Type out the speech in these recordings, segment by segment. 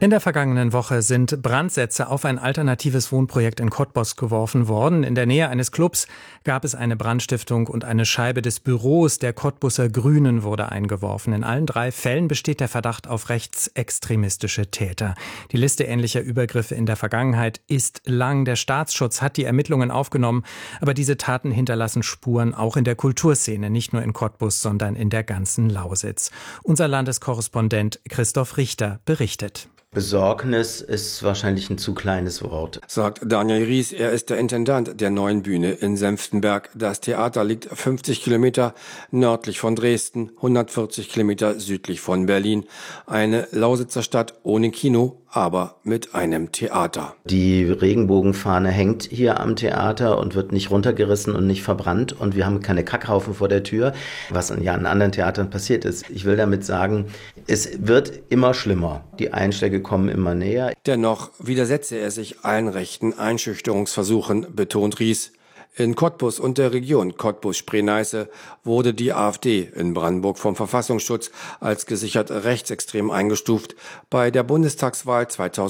In der vergangenen Woche sind Brandsätze auf ein alternatives Wohnprojekt in Cottbus geworfen worden. In der Nähe eines Clubs gab es eine Brandstiftung und eine Scheibe des Büros der Cottbuser Grünen wurde eingeworfen. In allen 3 Fällen besteht der Verdacht auf rechtsextremistische Täter. Die Liste ähnlicher Übergriffe in der Vergangenheit ist lang. Der Staatsschutz hat die Ermittlungen aufgenommen, aber diese Taten hinterlassen Spuren auch in der Kulturszene, nicht nur in Cottbus, sondern in der ganzen Lausitz. Unser Landeskorrespondent Christoph Richter berichtet. Besorgnis ist wahrscheinlich ein zu kleines Wort, sagt Daniel Ries. Er ist der Intendant der neuen Bühne in Senftenberg. Das Theater liegt 50 Kilometer nördlich von Dresden, 140 Kilometer südlich von Berlin. Eine Lausitzer Stadt ohne Kino, aber mit einem Theater. Die Regenbogenfahne hängt hier am Theater und wird nicht runtergerissen und nicht verbrannt. Und wir haben keine Kackhaufen vor der Tür, was in anderen Theatern passiert ist. Ich will damit sagen, es wird immer schlimmer. Die Einschläge kommen immer näher. Dennoch widersetze er sich allen rechten Einschüchterungsversuchen, betont Ries. In Cottbus und der Region Cottbus-Spree-Neiße wurde die AfD in Brandenburg vom Verfassungsschutz als gesichert rechtsextrem eingestuft. Bei der Bundestagswahl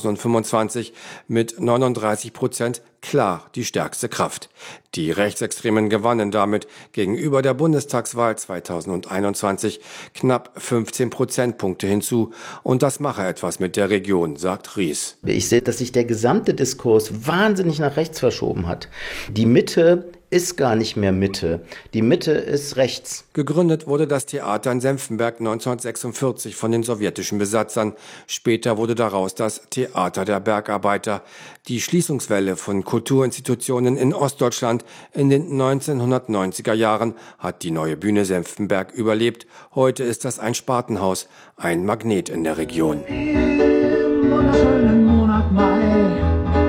2025 mit 39% klar die stärkste Kraft. Die Rechtsextremen gewannen damit gegenüber der Bundestagswahl 2021 knapp 15 Prozentpunkte hinzu. Und das mache etwas mit der Region, sagt Ries. Ich sehe, dass sich der gesamte Diskurs wahnsinnig nach rechts verschoben hat. Die Mitte ist gar nicht mehr Mitte. Die Mitte ist rechts. Gegründet wurde das Theater in Senftenberg 1946 von den sowjetischen Besatzern. Später wurde daraus das Theater der Bergarbeiter. Die Schließungswelle von Kulturinstitutionen in Ostdeutschland in den 1990er Jahren hat die neue Bühne Senftenberg überlebt. Heute ist das ein Spartenhaus, ein Magnet in der Region. Im wunderschönen Monat Mai,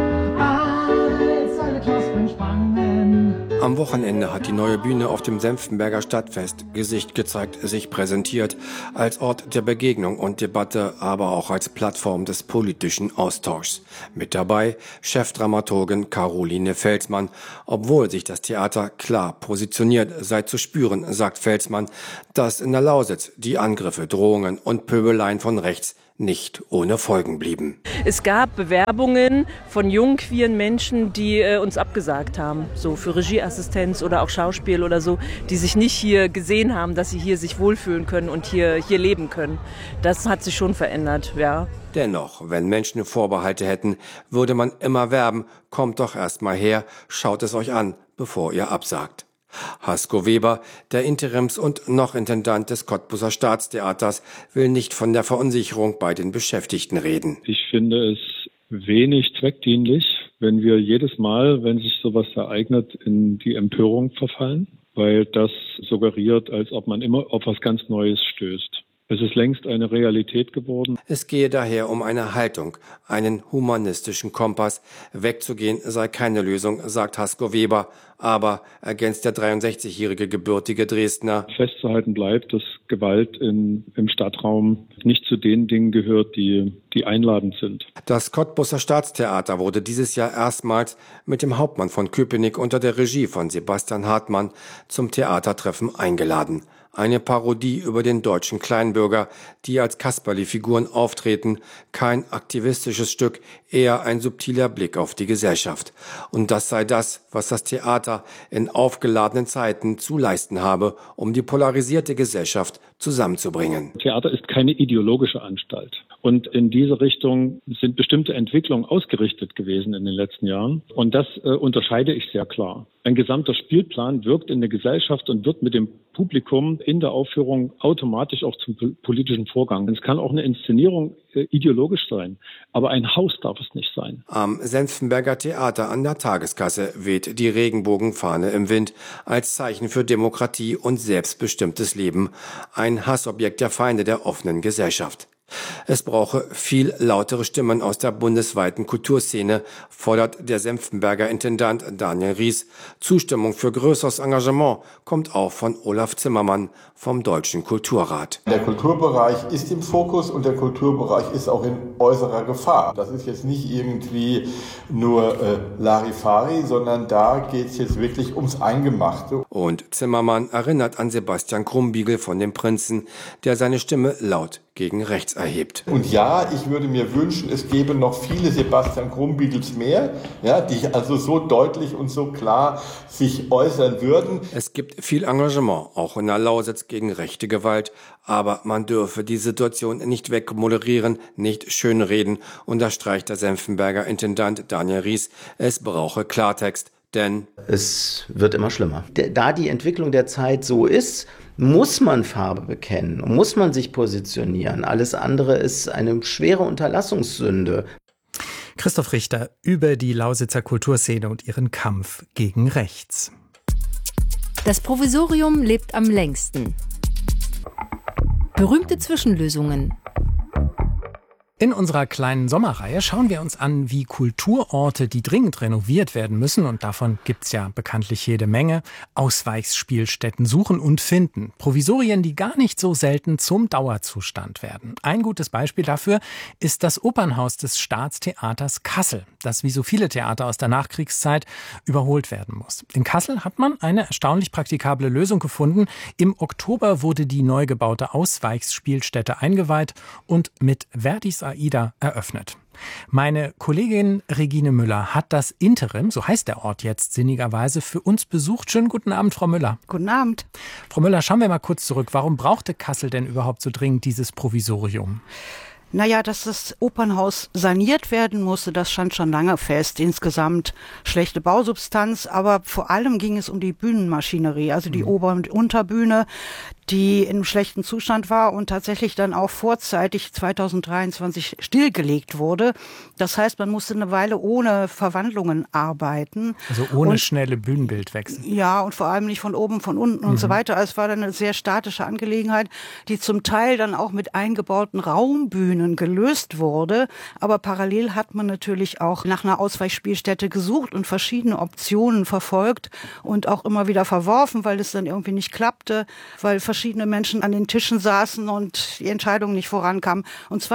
als alle Knospen sprangen. Am Wochenende hat die neue Bühne auf dem Senftenberger Stadtfest Gesicht gezeigt, sich präsentiert, als Ort der Begegnung und Debatte, aber auch als Plattform des politischen Austauschs. Mit dabei Chefdramaturgin Caroline Felsmann. Obwohl sich das Theater klar positioniert, sei zu spüren, sagt Felsmann, dass in der Lausitz die Angriffe, Drohungen und Pöbeleien von rechts nicht ohne Folgen blieben. Es gab Bewerbungen von jungen, queeren Menschen, die uns abgesagt haben, so für Regieassistenz oder auch Schauspiel oder so, die sich nicht hier gesehen haben, dass sie hier sich wohlfühlen können und hier leben können. Das hat sich schon verändert, ja. Dennoch, wenn Menschen Vorbehalte hätten, würde man immer werben, kommt doch erst mal her, schaut es euch an, bevor ihr absagt. Hasko Weber, der Interims- und noch Intendant des Cottbuser Staatstheaters, will nicht von der Verunsicherung bei den Beschäftigten reden. Ich finde es wenig zweckdienlich, wenn wir jedes Mal, wenn sich sowas ereignet, in die Empörung verfallen, weil das suggeriert, als ob man immer auf was ganz Neues stößt. Es ist längst eine Realität geworden. Es gehe daher um eine Haltung, einen humanistischen Kompass. Wegzugehen sei keine Lösung, sagt Hasko Weber. Aber, ergänzt der 63-jährige gebürtige Dresdner, festzuhalten bleibt, dass Gewalt im Stadtraum nicht zu den Dingen gehört, die einladend sind. Das Cottbuser Staatstheater wurde dieses Jahr erstmals mit dem Hauptmann von Köpenick unter der Regie von Sebastian Hartmann zum Theatertreffen eingeladen. Eine Parodie über den deutschen Kleinbürger, die als Kasperli-Figuren auftreten. Kein aktivistisches Stück, eher ein subtiler Blick auf die Gesellschaft. Und das sei das, was das Theater in aufgeladenen Zeiten zu leisten habe, um die polarisierte Gesellschaft zusammenzubringen. Theater ist keine ideologische Anstalt. Und in diese Richtung sind bestimmte Entwicklungen ausgerichtet gewesen in den letzten Jahren. Und das unterscheide ich sehr klar. Ein gesamter Spielplan wirkt in der Gesellschaft und wird mit dem Publikum in der Aufführung automatisch auch zum politischen Vorgang. Es kann auch eine Inszenierung ideologisch sein, aber ein Haus darf es nicht sein. Am Senftenberger Theater an der Tageskasse weht die Regenbogenfahne im Wind als Zeichen für Demokratie und selbstbestimmtes Leben. Ein Hassobjekt der Feinde der offenen Gesellschaft. Es brauche viel lautere Stimmen aus der bundesweiten Kulturszene, fordert der Senftenberger Intendant Daniel Ries. Zustimmung für größeres Engagement kommt auch von Olaf Zimmermann vom Deutschen Kulturrat. Der Kulturbereich ist im Fokus und der Kulturbereich ist auch in äußerer Gefahr. Das ist jetzt nicht irgendwie nur Larifari, sondern da geht es jetzt wirklich ums Eingemachte. Und Zimmermann erinnert an Sebastian Krumbiegel von den Prinzen, der seine Stimme laut gegen rechts erhebt. gibt. Und ja, ich würde mir wünschen, es gäbe noch viele Sebastian Krumbiegels mehr, ja, die also so deutlich und so klar sich äußern würden. Es gibt viel Engagement, auch in der Lausitz, gegen rechte Gewalt, aber man dürfe die Situation nicht wegmoderieren, nicht schönreden, unterstreicht der Senftenberger Intendant Daniel Ries. Es brauche Klartext, denn es wird immer schlimmer. Da die Entwicklung der Zeit so ist, muss man Farbe bekennen, muss man sich positionieren. Alles andere ist eine schwere Unterlassungssünde. Christoph Richter über die Lausitzer Kulturszene und ihren Kampf gegen rechts. Das Provisorium lebt am längsten. Berühmte Zwischenlösungen. In unserer kleinen Sommerreihe schauen wir uns an, wie Kulturorte, die dringend renoviert werden müssen, und davon gibt's ja bekanntlich jede Menge, Ausweichspielstätten suchen und finden. Provisorien, die gar nicht so selten zum Dauerzustand werden. Ein gutes Beispiel dafür ist das Opernhaus des Staatstheaters Kassel, das wie so viele Theater aus der Nachkriegszeit überholt werden muss. In Kassel hat man eine erstaunlich praktikable Lösung gefunden. Im Oktober wurde die neu gebaute Ausweichspielstätte eingeweiht und mit Verdis Aida eröffnet. Meine Kollegin Regine Müller hat das Interim, so heißt der Ort jetzt sinnigerweise, für uns besucht. Schönen guten Abend, Frau Müller. Guten Abend. Frau Müller, schauen wir mal kurz zurück. Warum brauchte Kassel denn überhaupt so dringend dieses Provisorium? Naja, dass das Opernhaus saniert werden musste, das stand schon lange fest. Insgesamt schlechte Bausubstanz, aber vor allem ging es um die Bühnenmaschinerie, also die Ober- und Unterbühne, die in einem schlechten Zustand war und tatsächlich dann auch vorzeitig 2023 stillgelegt wurde. Das heißt, man musste eine Weile ohne Verwandlungen arbeiten. Also ohne schnelle Bühnenbildwechsel. Ja, und vor allem nicht von oben, von unten und so weiter. Es war dann eine sehr statische Angelegenheit, die zum Teil dann auch mit eingebauten Raumbühnen gelöst wurde. Aber parallel hat man natürlich auch nach einer Ausweichspielstätte gesucht und verschiedene Optionen verfolgt und auch immer wieder verworfen, weil es dann irgendwie nicht klappte, weil verschiedene Menschen an den Tischen saßen und die Entscheidung nicht vorankam. Und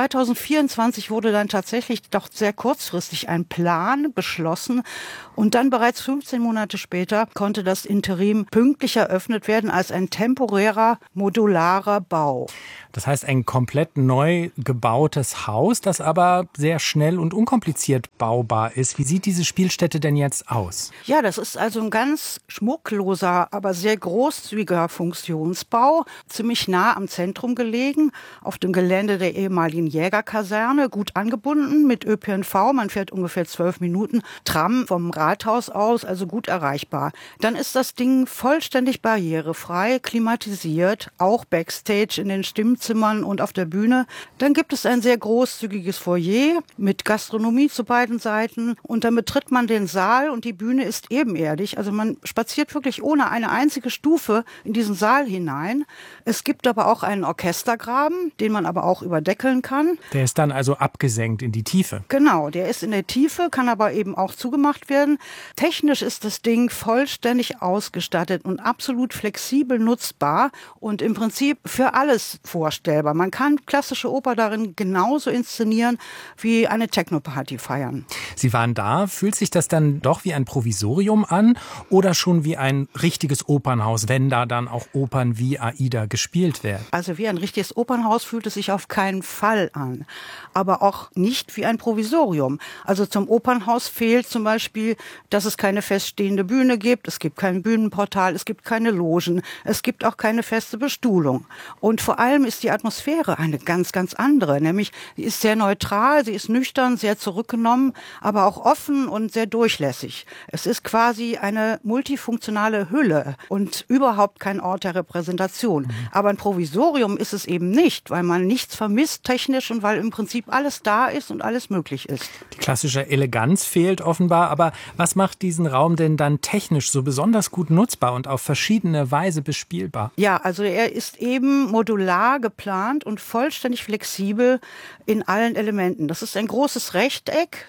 2024 wurde dann tatsächlich doch sehr kurzfristig ein Plan beschlossen. Und dann bereits 15 Monate später konnte das Interim pünktlich eröffnet werden als ein temporärer, modularer Bau. Das heißt, ein komplett neu gebautes Haus, das aber sehr schnell und unkompliziert baubar ist. Wie sieht diese Spielstätte denn jetzt aus? Ja, das ist also ein ganz schmuckloser, aber sehr großzügiger Funktionsbau, ziemlich nah am Zentrum gelegen, auf dem Gelände der ehemaligen Jägerkaserne, gut angebunden mit ÖPNV. Man fährt ungefähr 12 Minuten Tram vom Rathaus aus, also gut erreichbar. Dann ist das Ding vollständig barrierefrei, klimatisiert, auch Backstage in den Stimmzimmern und auf der Bühne. Dann gibt es ein sehr großzügiges Foyer mit Gastronomie zu beiden Seiten und dann betritt man den Saal und die Bühne ist ebenerdig. Also man spaziert wirklich ohne eine einzige Stufe in diesen Saal hinein. Es gibt aber auch einen Orchestergraben, den man aber auch überdeckeln kann. Der ist dann also abgesenkt in die Tiefe. Genau, der ist in der Tiefe, kann aber eben auch zugemacht werden. Technisch ist das Ding vollständig ausgestattet und absolut flexibel nutzbar und im Prinzip für alles vorstellbar. Man kann klassische Oper darin genauso inszenieren wie eine Techno-Party feiern. Sie waren da. Fühlt sich das dann doch wie ein Provisorium an oder schon wie ein richtiges Opernhaus, wenn da dann auch Opern wie Aida gespielt werden? Also wie ein richtiges Opernhaus fühlt es sich auf keinen Fall an, aber auch nicht wie ein Provisorium. Also zum Opernhaus fehlt zum Beispiel, dass es keine feststehende Bühne gibt, es gibt kein Bühnenportal, es gibt keine Logen, es gibt auch keine feste Bestuhlung. Und vor allem ist die Atmosphäre eine ganz, ganz andere, nämlich sie ist sehr neutral, sie ist nüchtern, sehr zurückgenommen, aber auch offen und sehr durchlässig. Es ist quasi eine multifunktionale Hülle und überhaupt kein Ort der Repräsentation. Aber ein Provisorium ist es eben nicht, weil man nichts vermisst technisch und weil im Prinzip alles da ist und alles möglich ist. Die klassische Eleganz fehlt offenbar, aber was macht diesen Raum denn dann technisch so besonders gut nutzbar und auf verschiedene Weise bespielbar? Ja, also er ist eben modular geplant und vollständig flexibel in allen Elementen. Das ist ein großes Rechteck,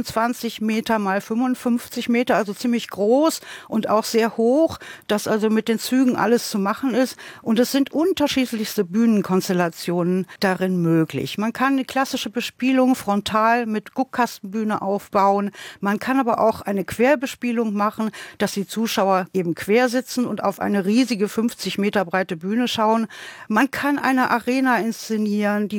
27 Meter mal 55 Meter, also ziemlich groß und auch sehr hoch, dass also mit den Zügen alles zu machen ist. Und es sind unterschiedlichste Bühnenkonstellationen darin möglich. Man kann die klassische Bespielung frontal mit Guckkastenbühne aufbauen. Man kann aber auch eine Querbespielung machen, dass die Zuschauer eben quer sitzen und auf eine riesige 50 Meter breite Bühne schauen. Man kann eine Arena inszenieren, die Zuschauer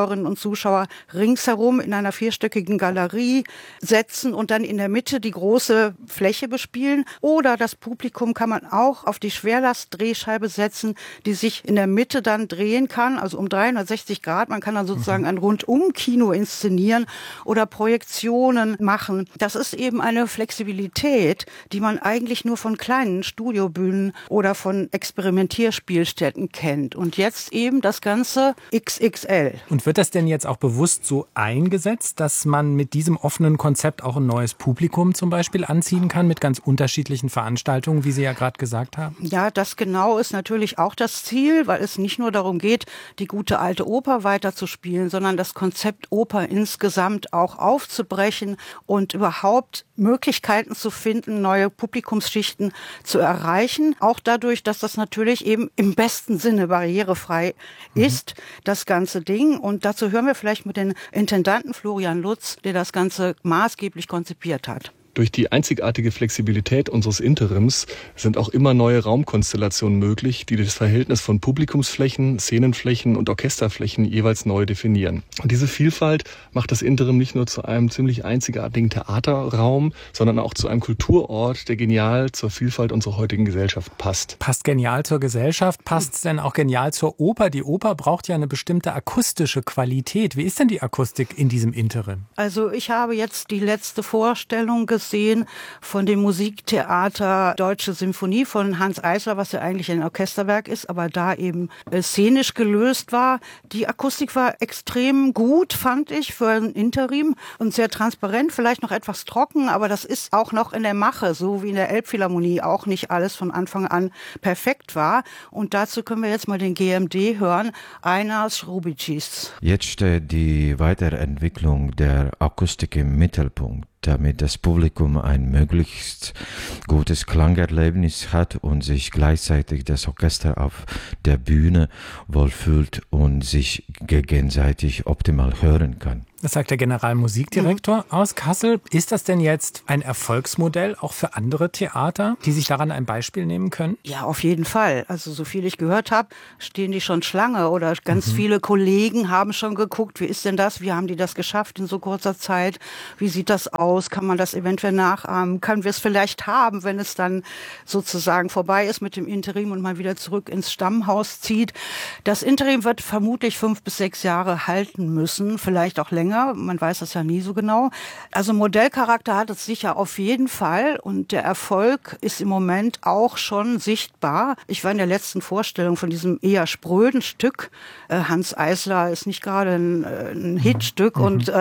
Zuschauerinnen und Zuschauer ringsherum in einer 4-stöckigen Galerie setzen und dann in der Mitte die große Fläche bespielen. Oder das Publikum kann man auch auf die Schwerlastdrehscheibe setzen, die sich in der Mitte dann drehen kann, also um 360 Grad. Man kann dann sozusagen ein Rundum-Kino inszenieren oder Projektionen machen. Das ist eben eine Flexibilität, die man eigentlich nur von kleinen Studiobühnen oder von Experimentierspielstätten kennt. Und jetzt eben das Ganze XXL. Und wird das denn jetzt auch bewusst so eingesetzt, dass man mit diesem offenen Konzept auch ein neues Publikum zum Beispiel anziehen kann mit ganz unterschiedlichen Veranstaltungen, wie Sie ja gerade gesagt haben? Ja, das genau ist natürlich auch das Ziel, weil es nicht nur darum geht, die gute alte Oper weiterzuspielen, sondern das Konzept Oper insgesamt auch aufzubrechen und überhaupt Möglichkeiten zu finden, neue Publikumsschichten zu erreichen. Auch dadurch, dass das natürlich eben im besten Sinne barrierefrei ist, das ganze Ding. Und dazu hören wir vielleicht mit den Intendanten Florian Lutz, der das Ganze maßgeblich konzipiert hat. Durch die einzigartige Flexibilität unseres Interims sind auch immer neue Raumkonstellationen möglich, die das Verhältnis von Publikumsflächen, Szenenflächen und Orchesterflächen jeweils neu definieren. Und diese Vielfalt macht das Interim nicht nur zu einem ziemlich einzigartigen Theaterraum, sondern auch zu einem Kulturort, der genial zur Vielfalt unserer heutigen Gesellschaft passt. Passt genial zur Gesellschaft? Passt es denn auch genial zur Oper? Die Oper braucht ja eine bestimmte akustische Qualität. Wie ist denn die Akustik in diesem Interim? Also ich habe jetzt die letzte Vorstellung gesehen von dem Musiktheater Deutsche Symphonie von Hanns Eisler, was ja eigentlich ein Orchesterwerk ist, aber da eben szenisch gelöst war. Die Akustik war extrem gut, fand ich, für ein Interim und sehr transparent, vielleicht noch etwas trocken, aber das ist auch noch in der Mache, so wie in der Elbphilharmonie auch nicht alles von Anfang an perfekt war. Und dazu können wir jetzt mal den GMD hören, Einars Rubicis. Jetzt steht die Weiterentwicklung der Akustik im Mittelpunkt, damit das Publikum ein möglichst gutes Klangerlebnis hat und sich gleichzeitig das Orchester auf der Bühne wohlfühlt und sich gegenseitig optimal hören kann. Das sagt der Generalmusikdirektor aus Kassel. Ist das denn jetzt ein Erfolgsmodell auch für andere Theater, die sich daran ein Beispiel nehmen können? Ja, auf jeden Fall. Also so viel ich gehört habe, stehen die schon Schlange oder ganz viele Kollegen haben schon geguckt, wie ist denn das? Wie haben die das geschafft in so kurzer Zeit? Wie sieht das aus? Kann man das eventuell nachahmen? Können wir es vielleicht haben, wenn es dann sozusagen vorbei ist mit dem Interim und man wieder zurück ins Stammhaus zieht? Das Interim wird vermutlich 5 bis 6 Jahre halten müssen, vielleicht auch länger. Man weiß das ja nie so genau. Also Modellcharakter hat es sicher auf jeden Fall und der Erfolg ist im Moment auch schon sichtbar. Ich war in der letzten Vorstellung von diesem eher spröden Stück. Hanns Eisler ist nicht gerade ein Hitstück und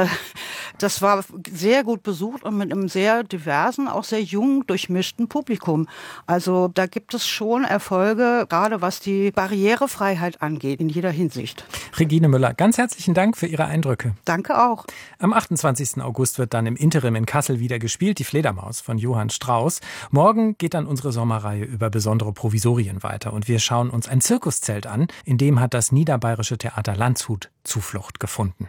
das war sehr gut besucht und mit einem sehr diversen, auch sehr jung durchmischten Publikum. Also da gibt es schon Erfolge, gerade was die Barrierefreiheit angeht, in jeder Hinsicht. Regine Müller, ganz herzlichen Dank für Ihre Eindrücke. Danke auch. Am 28. August wird dann im Interim in Kassel wieder gespielt, die Fledermaus von Johann Strauss. Morgen geht dann unsere Sommerreihe über besondere Provisorien weiter und wir schauen uns ein Zirkuszelt an, in dem hat das Niederbayerische Theater Landshut Zuflucht gefunden.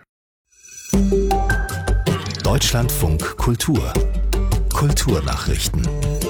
Deutschlandfunk Kultur. Kulturnachrichten.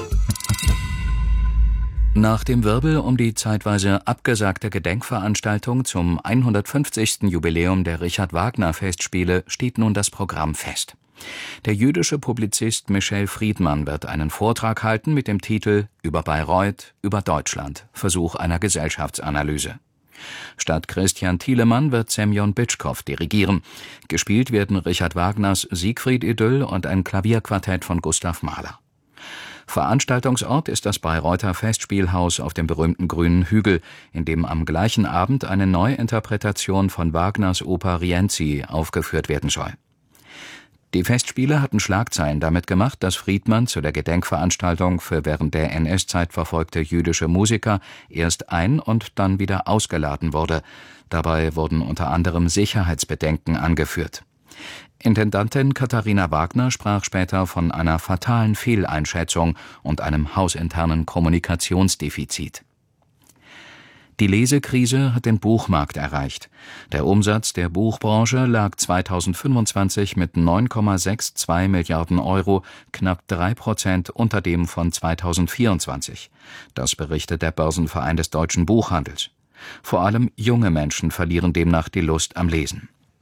Nach dem Wirbel um die zeitweise abgesagte Gedenkveranstaltung zum 150. Jubiläum der Richard-Wagner-Festspiele steht nun das Programm fest. Der jüdische Publizist Michel Friedmann wird einen Vortrag halten mit dem Titel »Über Bayreuth, über Deutschland. Versuch einer Gesellschaftsanalyse«. Statt Christian Thielemann wird Semyon Bitschkow dirigieren. Gespielt werden Richard Wagners Siegfried-Idyll und ein Klavierquartett von Gustav Mahler. Veranstaltungsort ist das Bayreuther Festspielhaus auf dem berühmten Grünen Hügel, in dem am gleichen Abend eine Neuinterpretation von Wagners Oper Rienzi aufgeführt werden soll. Die Festspiele hatten Schlagzeilen damit gemacht, dass Friedmann zu der Gedenkveranstaltung für während der NS-Zeit verfolgte jüdische Musiker erst ein- und dann wieder ausgeladen wurde. Dabei wurden unter anderem Sicherheitsbedenken angeführt. Intendantin Katharina Wagner sprach später von einer fatalen Fehleinschätzung und einem hausinternen Kommunikationsdefizit. Die Lesekrise hat den Buchmarkt erreicht. Der Umsatz der Buchbranche lag 2025 mit 9,62 Milliarden Euro knapp 3% unter dem von 2024. Das berichtet der Börsenverein des deutschen Buchhandels. Vor allem junge Menschen verlieren demnach die Lust am Lesen.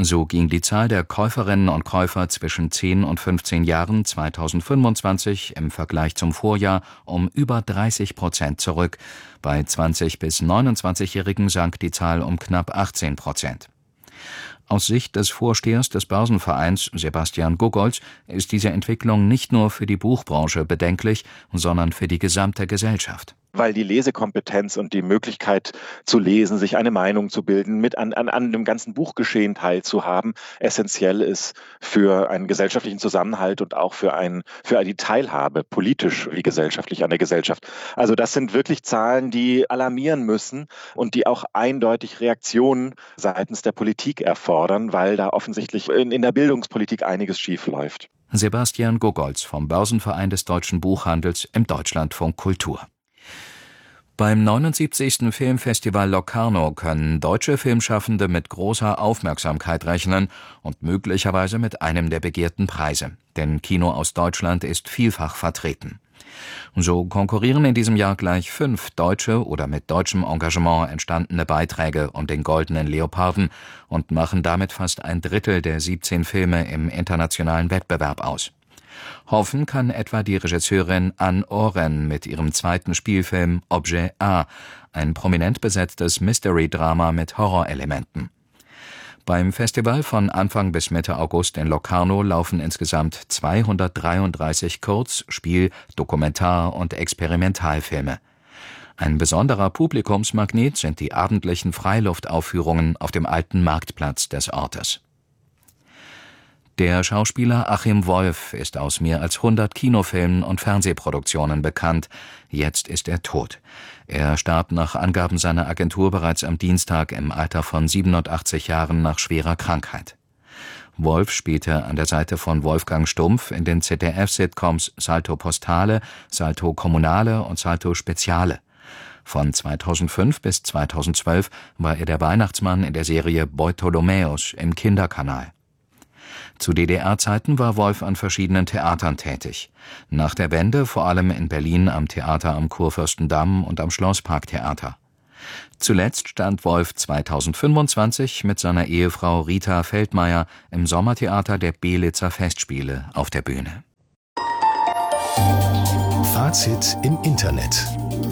So ging die Zahl der Käuferinnen und Käufer zwischen 10 und 15 Jahren 2025 im Vergleich zum Vorjahr um über 30% zurück. Bei 20- bis 29-Jährigen sank die Zahl um knapp 18%. Aus Sicht des Vorstehers des Börsenvereins, Sebastian Gogolz, ist diese Entwicklung nicht nur für die Buchbranche bedenklich, sondern für die gesamte Gesellschaft. Weil die Lesekompetenz und die Möglichkeit zu lesen, sich eine Meinung zu bilden, mit an dem ganzen Buchgeschehen teilzuhaben, essentiell ist für einen gesellschaftlichen Zusammenhalt und auch für die Teilhabe, politisch wie gesellschaftlich an der Gesellschaft. Also das sind wirklich Zahlen, die alarmieren müssen und die auch eindeutig Reaktionen seitens der Politik erfordern, weil da offensichtlich in der Bildungspolitik einiges schief läuft. Sebastian Gogolz vom Börsenverein des deutschen Buchhandels im Deutschlandfunk Kultur. Beim 79. Filmfestival Locarno können deutsche Filmschaffende mit großer Aufmerksamkeit rechnen und möglicherweise mit einem der begehrten Preise. Denn Kino aus Deutschland ist vielfach vertreten. So konkurrieren in diesem Jahr gleich 5 deutsche oder mit deutschem Engagement entstandene Beiträge um den Goldenen Leoparden und machen damit fast ein Drittel der 17 Filme im internationalen Wettbewerb aus. Hoffen kann etwa die Regisseurin Anne Oren mit ihrem zweiten Spielfilm Objet A, ein prominent besetztes Mystery-Drama mit Horrorelementen. Beim Festival von Anfang bis Mitte August in Locarno laufen insgesamt 233 Kurz-, Spiel-, Dokumentar- und Experimentalfilme. Ein besonderer Publikumsmagnet sind die abendlichen Freiluftaufführungen auf dem alten Marktplatz des Ortes. Der Schauspieler Achim Wolf ist aus mehr als 100 Kinofilmen und Fernsehproduktionen bekannt. Jetzt ist er tot. Er starb nach Angaben seiner Agentur bereits am Dienstag im Alter von 87 Jahren nach schwerer Krankheit. Wolf spielte an der Seite von Wolfgang Stumpf in den ZDF-Sitcoms Salto Postale, Salto Kommunale und Salto Speziale. Von 2005 bis 2012 war er der Weihnachtsmann in der Serie Bartholomäus im Kinderkanal. Zu DDR-Zeiten war Wolf an verschiedenen Theatern tätig. Nach der Wende vor allem in Berlin am Theater am Kurfürstendamm und am Schlossparktheater. Zuletzt stand Wolf 2025 mit seiner Ehefrau Rita Feldmeier im Sommertheater der Belitzer Festspiele auf der Bühne. Fazit im Internet.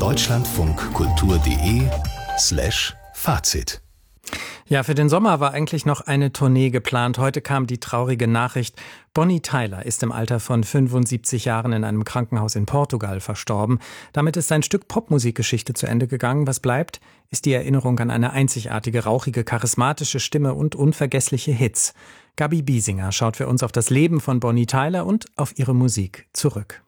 deutschlandfunkkultur.de/Fazit. Ja, für den Sommer war eigentlich noch eine Tournee geplant. Heute kam die traurige Nachricht, Bonnie Tyler ist im Alter von 75 Jahren in einem Krankenhaus in Portugal verstorben. Damit ist ein Stück Popmusikgeschichte zu Ende gegangen. Was bleibt, ist die Erinnerung an eine einzigartige, rauchige, charismatische Stimme und unvergessliche Hits. Gabi Biesinger schaut für uns auf das Leben von Bonnie Tyler und auf ihre Musik zurück.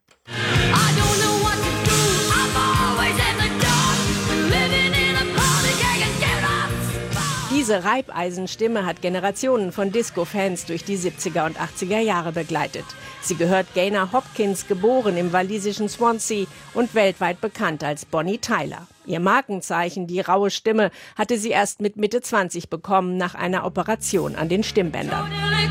Diese Reibeisenstimme hat Generationen von Disco-Fans durch die 70er und 80er Jahre begleitet. Sie gehört Gaynor Hopkins, geboren im walisischen Swansea und weltweit bekannt als Bonnie Tyler. Ihr Markenzeichen, die raue Stimme, hatte sie erst mit Mitte 20 bekommen, nach einer Operation an den Stimmbändern.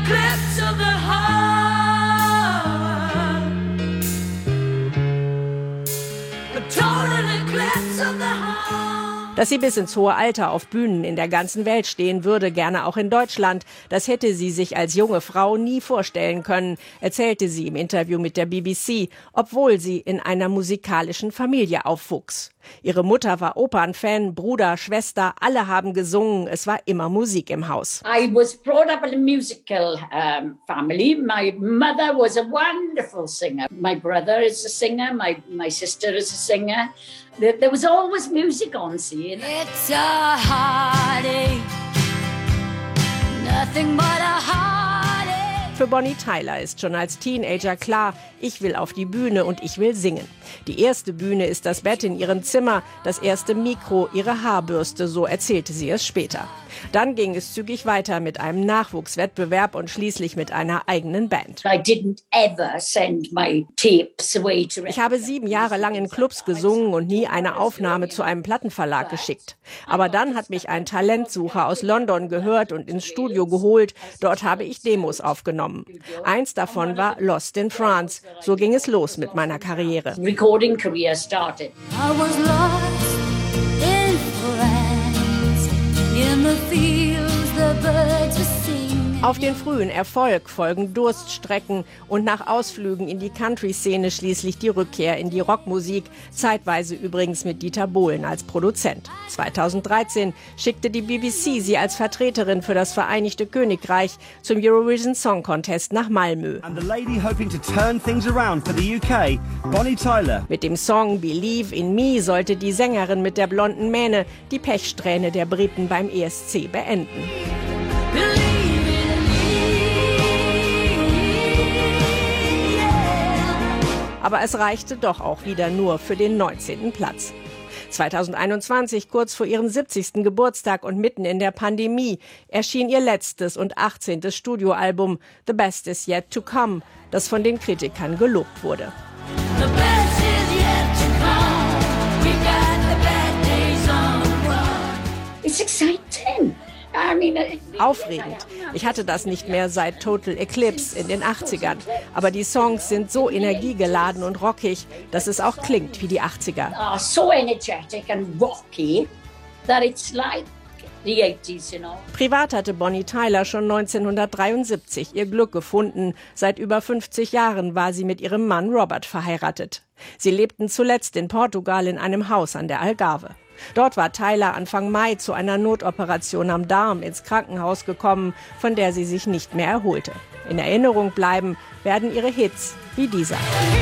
Dass sie bis ins hohe Alter auf Bühnen in der ganzen Welt stehen würde, gerne auch in Deutschland, das hätte sie sich als junge Frau nie vorstellen können, erzählte sie im Interview mit der BBC, obwohl sie in einer musikalischen Familie aufwuchs. Ihre Mutter war Opernfan, Bruder, Schwester, alle haben gesungen, es war immer Musik im Haus. I was brought up in a musical family. My mother was a wonderful singer. My brother is a singer, my sister is a singer. There was always music on scene. It's a heartache, nothing but a heartache. Für Bonnie Tyler ist schon als Teenager klar, ich will auf die Bühne und ich will singen. Die erste Bühne ist das Bett in ihrem Zimmer, das erste Mikro, ihre Haarbürste, so erzählte sie es später. Dann ging es zügig weiter mit einem Nachwuchswettbewerb und schließlich mit einer eigenen Band. Ich habe 7 Jahre lang in Clubs gesungen und nie eine Aufnahme zu einem Plattenverlag geschickt. Aber dann hat mich ein Talentsucher aus London gehört und ins Studio geholt. Dort habe ich Demos aufgenommen. Eins davon war Lost in France. So ging es los mit meiner Karriere. Recording career started. I was lost in France, in the fields the birds were singing. Auf den frühen Erfolg folgen Durststrecken und nach Ausflügen in die Country-Szene schließlich die Rückkehr in die Rockmusik, zeitweise übrigens mit Dieter Bohlen als Produzent. 2013 schickte die BBC sie als Vertreterin für das Vereinigte Königreich zum Eurovision Song Contest nach Malmö. And the lady hoping to turn things around for the UK, Bonnie Tyler. Mit dem Song Believe in Me sollte die Sängerin mit der blonden Mähne die Pechsträhne der Briten beim ESC beenden. Aber es reichte doch auch wieder nur für den 19. Platz. 2021, kurz vor ihrem 70. Geburtstag und mitten in der Pandemie, erschien ihr letztes und 18. Studioalbum The Best Is Yet to Come, das von den Kritikern gelobt wurde. It's exciting. Aufregend. Ich hatte das nicht mehr seit Total Eclipse in den 80ern. Aber die Songs sind so energiegeladen und rockig, dass es auch klingt wie die 80er. So energetic and rocky that it's like the 80s, you know. Privat hatte Bonnie Tyler schon 1973 ihr Glück gefunden. Seit über 50 Jahren war sie mit ihrem Mann Robert verheiratet. Sie lebten zuletzt in Portugal in einem Haus an der Algarve. Dort war Tyler Anfang Mai zu einer Notoperation am Darm ins Krankenhaus gekommen, von der sie sich nicht mehr erholte. In Erinnerung bleiben werden ihre Hits wie dieser.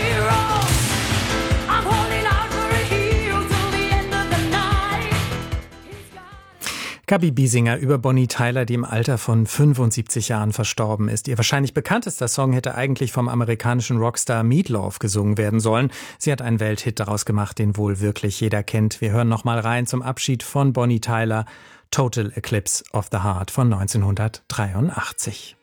Gabi Biesinger über Bonnie Tyler, die im Alter von 75 Jahren verstorben ist. Ihr wahrscheinlich bekanntester Song hätte eigentlich vom amerikanischen Rockstar Meat Loaf gesungen werden sollen. Sie hat einen Welthit daraus gemacht, den wohl wirklich jeder kennt. Wir hören noch mal rein zum Abschied von Bonnie Tyler, Total Eclipse of the Heart von 1983.